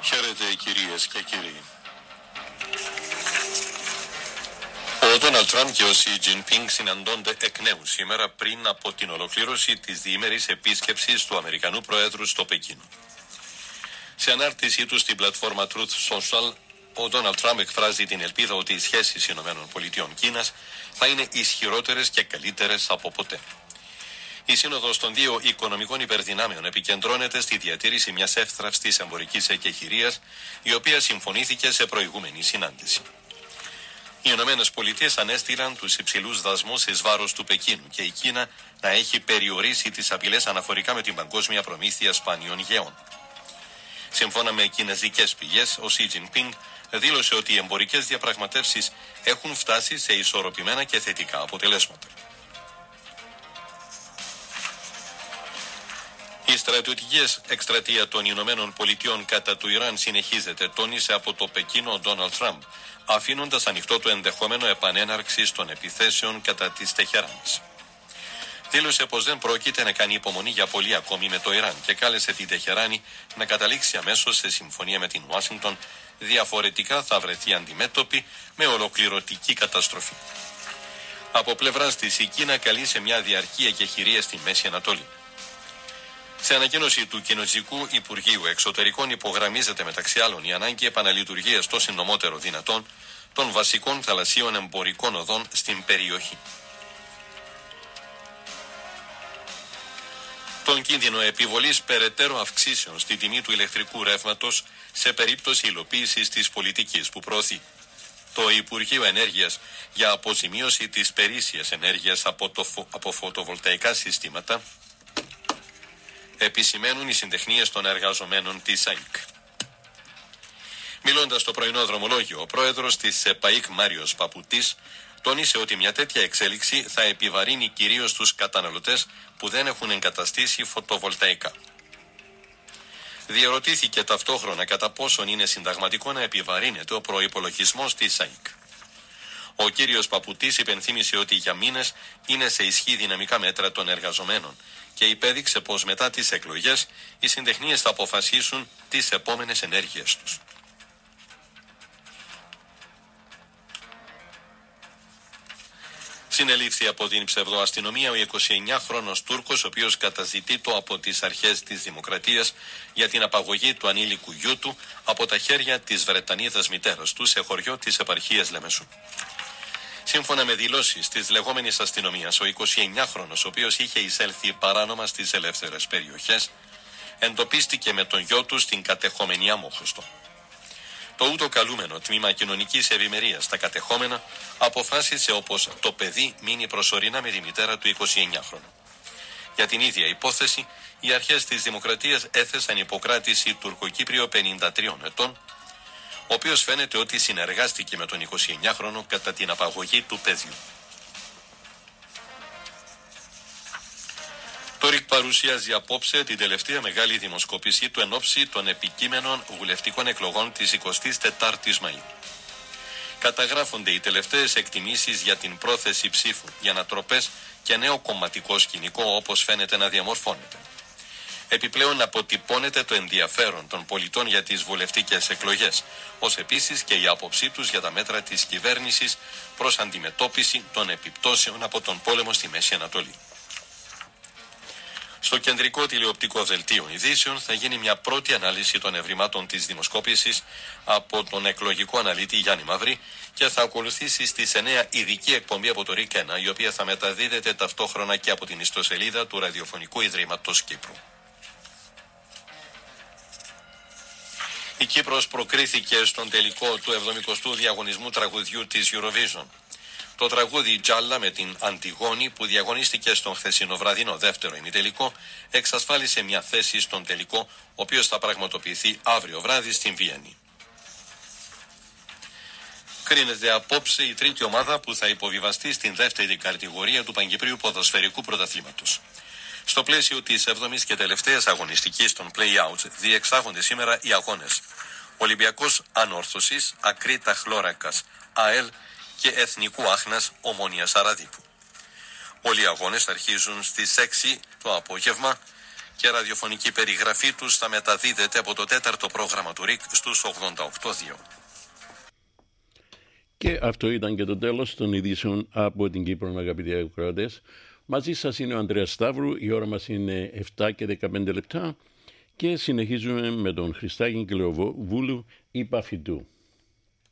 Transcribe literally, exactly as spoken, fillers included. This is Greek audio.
Χαίρετε κυρίες και κύριοι. Ο Ντόναλντ Τραμπ και ο Σι Τζινπίνγκ συναντώνται εκ νέου σήμερα πριν από την ολοκλήρωση της διήμερης επίσκεψης του Αμερικανού Προέδρου στο Πεκίνο. Σε ανάρτησή του στην πλατφόρμα Truth Social, ο Ντόναλντ Τραμπ εκφράζει την ελπίδα ότι οι σχέσεις ΗΠΑ-Κίνας θα είναι ισχυρότερες και καλύτερες από ποτέ. Η σύνοδος των δύο οικονομικών υπερδυνάμεων επικεντρώνεται στη διατήρηση μιας εύθραυστης εμπορικής εκεχηρίας, η οποία συμφωνήθηκε σε προηγούμενη συνάντηση. Οι Ηνωμένες Πολιτείες ανέστηλαν τους υψηλούς δασμούς εις βάρος του Πεκίνου και η Κίνα να έχει περιορίσει τις απειλές αναφορικά με την παγκόσμια προμήθεια σπάνιων γεών. Σύμφωνα με κινεζικές πηγές, ο Σι Τζινπίνγκ δήλωσε ότι οι εμπορικές διαπραγματεύσεις έχουν φτάσει σε ισορροπημένα και θετικά αποτελέσματα. Η στρατιωτική εκστρατεία των Ηνωμένων Πολιτειών κατά του Ιράν συνεχίζεται, τόνισε από το Πεκίνο ο Ντόναλντ Τραμπ, αφήνοντας ανοιχτό το ενδεχόμενο επανέναρξης των επιθέσεων κατά της Τεχεράνης. Δήλωσε πως δεν πρόκειται να κάνει υπομονή για πολύ ακόμη με το Ιράν και κάλεσε την Τεχεράνη να καταλήξει αμέσως σε συμφωνία με την Ουάσιγκτον, διαφορετικά θα βρεθεί αντιμέτωπη με ολοκληρωτική καταστροφή. Από πλευράς της, η Κίνα καλεί σε μια διαρκή εκεχηρία στη Μέση Ανατολή. Σε ανακοίνωση του Κινεζικού Υπουργείου Εξωτερικών υπογραμμίζεται μεταξύ άλλων η ανάγκη επαναλειτουργίας το συντομότερο δυνατόν των βασικών θαλασσίων εμπορικών οδών στην περιοχή. Τον κίνδυνο επιβολής περαιτέρω αυξήσεων στη τιμή του ηλεκτρικού ρεύματος σε περίπτωση υλοποίησης της πολιτικής που προωθεί το Υπουργείο Ενέργειας για αποζημίωση της περίσσιας ενέργειας από, το φω... από φωτοβολταϊκά συστήματα, επισημαίνουν οι συντεχνίες των εργαζομένων της ΑΕΚ. Μιλώντας στο πρωινό δρομολόγιο, ο πρόεδρος της ΕΠΑΙΚ Μάριος Παπουτής τόνισε ότι μια τέτοια εξέλιξη θα επιβαρύνει κυρίως τους καταναλωτές που δεν έχουν εγκαταστήσει φωτοβολταϊκά. Διερωτήθηκε ταυτόχρονα κατά πόσον είναι συνταγματικό να επιβαρύνεται ο προϋπολογισμός της ΑΕΚ. Ο κύριος Παπουτής υπενθύμησε ότι για μήνες είναι σε ισχύ δυναμικά μέτρα των εργαζομένων και υπέδειξε πως μετά τις εκλογές οι συντεχνίες θα αποφασίσουν τις επόμενες ενέργειες τους. Συνελήφθη από την ψευδοαστυνομία ο εικοσιεννιάχρονος Τούρκος, ο οποίος καταζητείτο από τις αρχές της Δημοκρατίας για την απαγωγή του ανήλικου γιού του από τα χέρια της Βρετανίδας μητέρας του σε χωριό της επαρχίας Λεμεσού. Σύμφωνα με δηλώσεις της λεγόμενης αστυνομίας, ο εικοσιεννιάχρονος, ο οποίος είχε εισέλθει παράνομα στις ελεύθερες περιοχές, εντοπίστηκε με τον γιο του στην κατεχόμενη Αμόχωστο. Το ούτω καλούμενο τμήμα κοινωνικής ευημερίας στα κατεχόμενα αποφάσισε όπως το παιδί μείνει προσωρινά με τη μητέρα του εικοσιεννιάχρονου. Για την ίδια υπόθεση, οι αρχές της Δημοκρατίας έθεσαν υποκράτηση Τουρκοκύπριο πενήντα τριών ετών, ο οποίος φαίνεται ότι συνεργάστηκε με τον εικοσιεννιάχρονο κατά την απαγωγή του παιδιού. Το ΡΙΚ παρουσιάζει απόψε την τελευταία μεγάλη δημοσκόπηση του εν ώψη των επικείμενων βουλευτικών εκλογών της εικοστής τετάρτης Μαΐου. Καταγράφονται οι τελευταίες εκτιμήσεις για την πρόθεση ψήφου, για ανατροπές και νέο κομματικό σκηνικό όπως φαίνεται να διαμορφώνεται. Επιπλέον αποτυπώνεται το ενδιαφέρον των πολιτών για τις βουλευτικές εκλογές, ως επίσης και η άποψή τους για τα μέτρα της κυβέρνησης προς αντιμετώπιση των επιπτώσεων από τον πόλεμο στη Μέση Ανατολή. Στο κεντρικό τηλεοπτικό δελτίο ειδήσεων θα γίνει μια πρώτη ανάλυση των ευρημάτων της δημοσκόπησης από τον εκλογικό αναλύτη Γιάννη Μαυρή και θα ακολουθήσει στις εννέα ειδική εκπομπή από το ΡΙΚ ένα, η οποία θα μεταδίδεται ταυτόχρονα και από την ιστοσελίδα του Ραδιοφωνικού Ιδρύματος Κύπρου. Η Κύπρος προκρίθηκε στον τελικό του εβδομηκοστού διαγωνισμού τραγουδιού της Eurovision. Το τραγούδι «Τζάλα» με την Αντιγόνη, που διαγωνίστηκε στον χθεσινοβραδινό δεύτερο ημιτελικό, εξασφάλισε μια θέση στον τελικό, ο οποίος θα πραγματοποιηθεί αύριο βράδυ στην Βιέννη. Κρίνεται απόψε η τρίτη ομάδα που θα υποβιβαστεί στην δεύτερη κατηγορία του Παγκυπρίου Ποδοσφαιρικού Πρωταθλήματος. Στο πλαίσιο της έβδομης και τελευταίας αγωνιστικής των play-outs διεξάγονται σήμερα οι αγώνες Ολυμπιακός Ανόρθωσης, Ακρίτα Χλώρακας, ΑΕΛ και Εθνικού Άχνας Ομόνιας Αραδίπου. Όλοι οι αγώνες αρχίζουν στις έξι το απόγευμα και ραδιοφωνική περιγραφή τους θα μεταδίδεται από το τέταρτο πρόγραμμα του ΡΙΚ στους ογδόντα οκτώ δύο. Και αυτό ήταν και το τέλος των ειδήσεων από την Κύπρο, αγαπητοί ακροατές. Μαζί σας είναι ο Ανδρέας Σταύρου, η ώρα μας είναι επτά και δεκαπέντε λεπτά και συνεχίζουμε με τον Χριστάκη Κλεοβούλου, η Παφιτού.